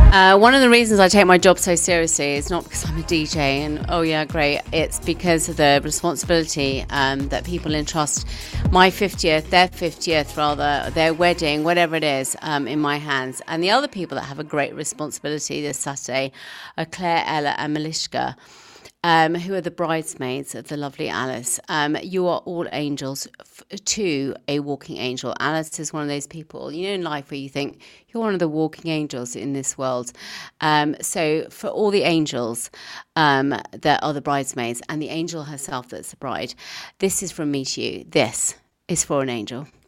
One of the reasons I take my job so seriously is not because I'm a DJ and, oh yeah, great. It's because of the responsibility that people entrust my 50th, their 50th rather, their wedding, whatever it is, in my hands. And the other people that have a great responsibility this Saturday are Claire, Ella and Malishka. Who are the bridesmaids of the lovely Alice. You are all angels to a walking angel. Alice is one of those people, you know, in life where you think you're one of the walking angels in this world. So for all the angels that are the bridesmaids and the angel herself that's the bride, this is from me to you. This is for an angel.